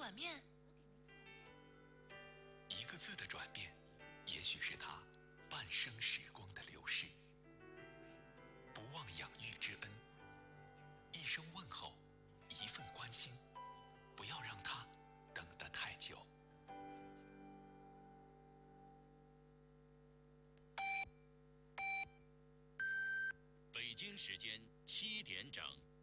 碗面。 一个字的转变，也许是他半生时光的流逝。不忘养育之恩，一声问候，一份关心，不要让他等得太久。 北京时间7点整。